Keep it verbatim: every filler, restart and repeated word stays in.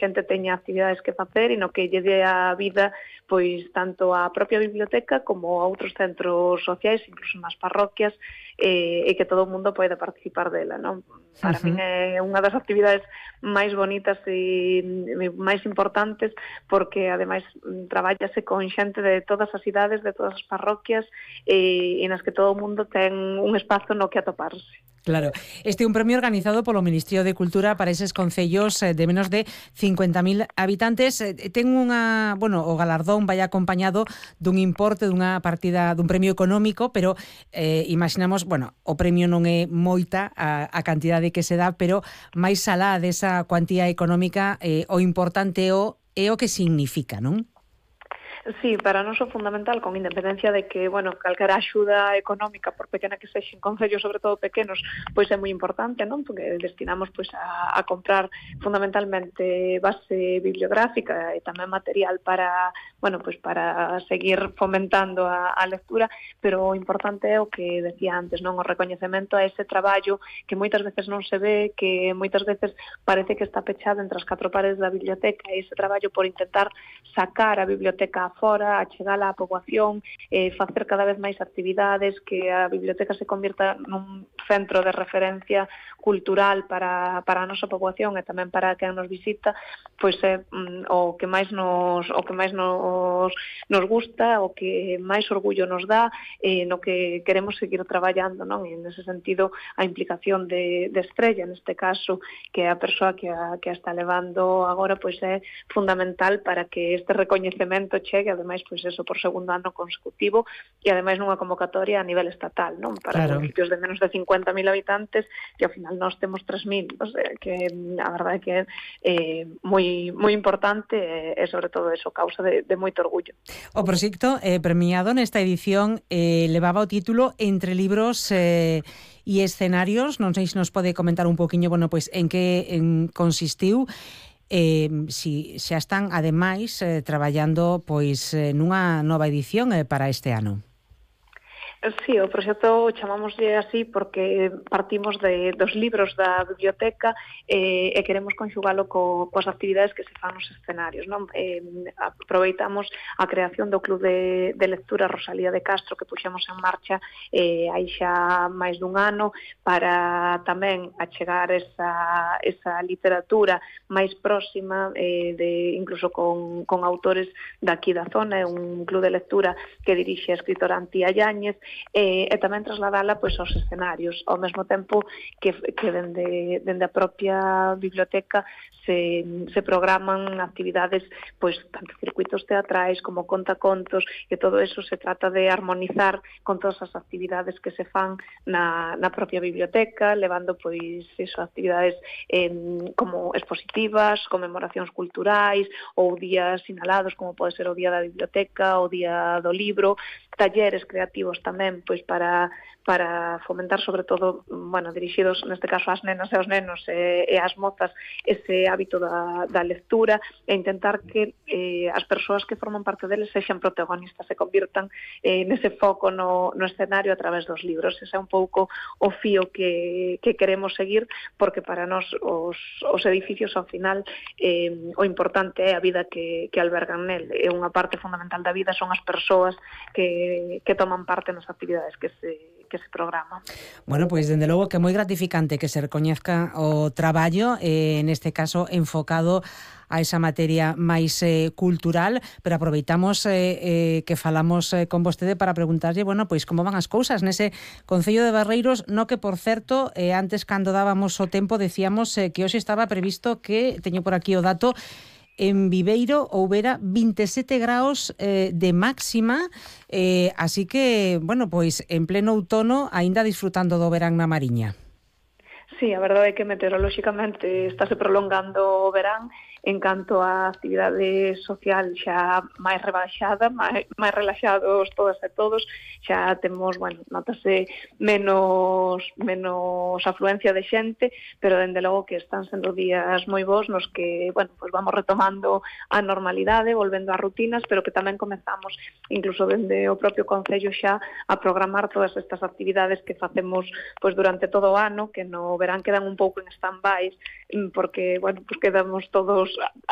xente teña actividades que facer e no que lle dé a vida pois tanto á propia biblioteca como a outros centros sociais, incluso nas parroquias, e, e que todo o mundo poida participar dela, non? Para Uh-huh. min é unha das actividades máis bonitas e máis importantes porque ademais trabállase con xente de todas as idades, de todas as parroquias e, e nas que todo o mundo ten un espazo no que atoparse. Claro, este é un premio organizado polo Ministerio de Cultura para eses concellos de menos de cincuenta mil habitantes. Ten unha, bueno, o galardón vai acompañado dun importe, dunha partida, dun premio económico, pero eh, imaginamos, bueno, o premio non é moita a, a cantidade que se dá, pero máis alá desa cuantía económica, eh, o importante é o, é o que significa, non? Sí, para nós o fundamental, con independencia de que, bueno, calquera axuda económica, por pequena que sexa, en concellos sobre todo pequenos, pois é moi importante, non? Porque destinamos pois a, a comprar fundamentalmente base bibliográfica e tamén material para, bueno, pois para seguir fomentando a, a lectura, pero o importante é o que decía antes, non? O recoñecemento a ese traballo que moitas veces non se ve, que moitas veces parece que está pechado entre as catro paredes da biblioteca, e ese traballo por intentar sacar a biblioteca fora, a chegala á poboación, eh, facer cada vez máis actividades, que a biblioteca se convirta nun centro de referencia cultural para, para a nosa poboación e tamén para quen nos visita, pois é mm, o que máis nos o que máis nos, nos gusta, o que máis orgullo nos dá, e no que queremos seguir traballando, non? E nese sentido a implicación de, de Estrella, neste caso, que é a persoa que a, que a está levando agora, pois é fundamental para que este recoñecemento chegue, ademais, pois eso, por segundo ano consecutivo, e ademais nunha convocatoria a nivel estatal, non? Para Claro. municipios de menos de cincuenta mil habitantes, e ao final nós temos tres mil, o sea, que a verdade é que é eh, moi moi importante e, e sobre todo eso, causa de, de moito orgullo. O proxecto eh, premiado nesta edición eh, levaba o título Entre libros eh, e escenarios. Non sei se nos pode comentar un poquinho, bueno, pois en que en consistiu. Eh, si xa están ademais eh, traballando pois eh, nunha nova edición eh, para este ano. Sí, o proxecto chamámoslle así porque partimos de, dos libros da biblioteca eh, e queremos conxugalo co, coas actividades que se fan nos escenarios, non? Eh, aproveitamos a creación do Club de, de Lectura Rosalía de Castro que puxemos en marcha eh, aí xa máis dun ano para tamén achegar esa, esa literatura máis próxima, eh, de, incluso con, con autores daqui da zona. É un club de lectura que dirixe a escritora Antía Yáñez, E, e tamén trasladala pois aos escenarios, ao mesmo tempo que, que dende, dende a propia biblioteca se, se programan actividades, pois tanto circuitos teatrais como contacontos, e todo eso se trata de armonizar con todas as actividades que se fan na, na propia biblioteca, levando pois eso, actividades eh, como expositivas, conmemoracións culturais ou días sinalados como pode ser o Día da Biblioteca, o Día do Libro, talleres creativos tamén, pois para para fomentar sobre todo, bueno, dirixidos neste caso ás nenas e aos nenos e, e ás mozas ese hábito da, da lectura e intentar que eh, as persoas que forman parte deles sexan protagonistas, se convirtan eh, nese foco no, no escenario a través dos libros. Ese é un pouco o fío que, que queremos seguir, porque para nós os, os edificios ao final eh, o importante é a vida que, que albergan nel, e unha parte fundamental da vida son as persoas que, que toman parte nas actividades que se que se programa. Bueno, pois dende logo que é moi gratificante que se recoñezca o traballo, eh, neste caso enfocado a esa materia máis eh, cultural, pero aproveitamos eh, eh, que falamos eh, con vostede para preguntarlle, bueno, pois como van as cousas nese Concello de Barreiros, no que, por certo, eh, antes cando dábamos o tempo decíamos eh, que hoxe estaba previsto que, teño por aquí o dato, en Viveiro houbera vinte e sete graus eh, de máxima, eh, así que, bueno, pois en pleno outono aínda disfrutando do verán na Mariña. Sí, a verdade é que meteorolóxicamente estáse prolongando o verán. En canto á actividade social xa máis rebaixada, máis, máis relaxados todas e todos, xa temos, bueno, notase menos, menos afluencia de xente, pero dende logo que están sendo días moi bons nos que, bueno, pues vamos retomando a normalidade, volvendo ás rutinas, pero que tamén comezamos, incluso dende o propio Concello xa, a programar todas estas actividades que facemos pues, durante todo o ano, que no verán quedan un pouco en stand-by, porque, bueno, pues quedamos todos